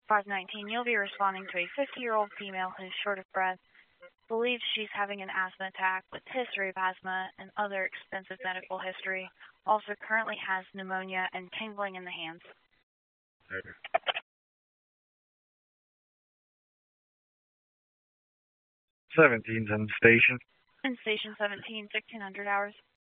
519, you'll be responding to a 50-year-old female who's short of breath, believes she's having an asthma attack with history of asthma and other extensive medical history, also currently has pneumonia and tingling in the hands. Okay. 17's in station. In station 17, 1600 hours.